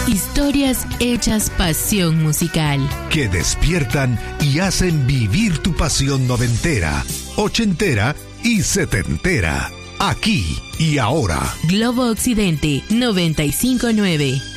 Historias hechas pasión musical. Que despiertan y hacen vivir tu pasión noventera, ochentera y setentera. Aquí y ahora. Globo Occidente 95.9.